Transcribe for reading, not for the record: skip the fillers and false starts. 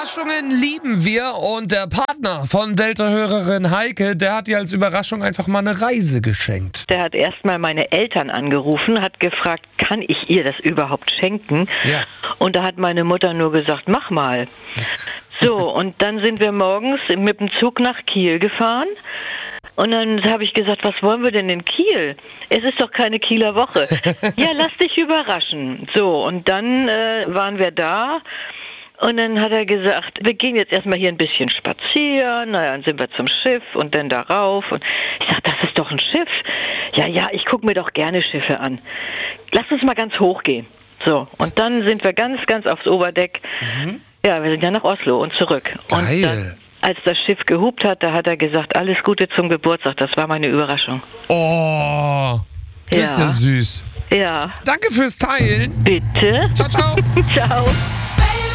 Überraschungen lieben wir und der Partner von Delta-Hörerin Heike, der hat ihr als Überraschung einfach mal eine Reise geschenkt. Der hat erstmal meine Eltern angerufen, hat gefragt, kann ich ihr das überhaupt schenken? Ja. Und da hat meine Mutter nur gesagt, mach mal. So, und dann sind wir morgens mit dem Zug nach Kiel gefahren. Und dann habe ich gesagt, was wollen wir denn in Kiel? Es ist doch keine Kieler Woche. Ja, lass dich überraschen. So, und dann waren wir da. Und dann hat er gesagt, wir gehen jetzt erstmal hier ein bisschen spazieren. Naja, dann sind wir zum Schiff und dann darauf. Und ich sage, das ist doch ein Schiff. Ja, ich gucke mir doch gerne Schiffe an. Lass uns mal ganz hoch gehen. So, und dann sind wir ganz aufs Oberdeck. Mhm. Ja, wir sind ja nach Oslo und zurück. Geil. Und dann, als das Schiff gehupt hat, da hat er gesagt, alles Gute zum Geburtstag. Das war meine Überraschung. Oh, das ist ja süß. Ja. Danke fürs Teilen. Bitte. Ciao, ciao. Ciao.